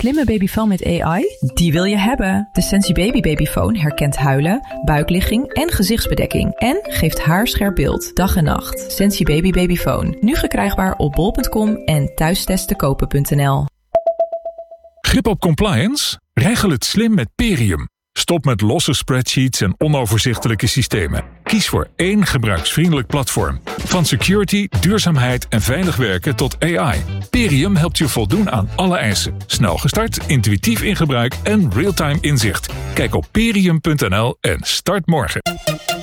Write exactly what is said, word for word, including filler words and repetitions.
slimme babyfoon met A I? Die wil je hebben. De Sensi Baby Babyfoon herkent huilen, buikligging en gezichtsbedekking. En geeft haarscherp beeld, dag en nacht. Sensi Baby Babyfoon. Nu verkrijgbaar op bol punt com en thuistesttekopen punt n l. Grip op compliance? Regel het slim met Perium. Stop met losse spreadsheets en onoverzichtelijke systemen. Kies voor één gebruiksvriendelijk platform. Van security, duurzaamheid en veilig werken tot A I. Perium helpt je voldoen aan alle eisen. Snel gestart, intuïtief in gebruik en real-time inzicht. Kijk op perium punt n l en start morgen.